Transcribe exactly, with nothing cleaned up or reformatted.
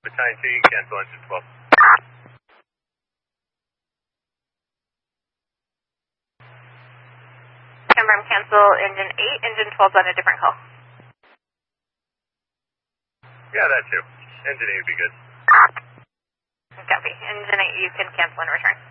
Battalion two, you can cancel engine twelve. Confirm cancel engine eight, engine twelve's on a different call. Yeah, that too. Engine eight would be good. Copy. Engine eight, you can cancel and return.